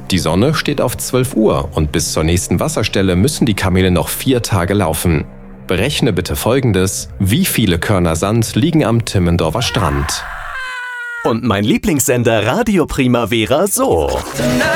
Die Sonne steht auf 12 Uhr und bis zur nächsten Wasserstelle müssen die Kamele noch 4 Tage laufen. Berechne bitte Folgendes: Wie viele Körner Sand liegen am Timmendorfer Strand? Und mein Lieblingssender Radio Primavera so.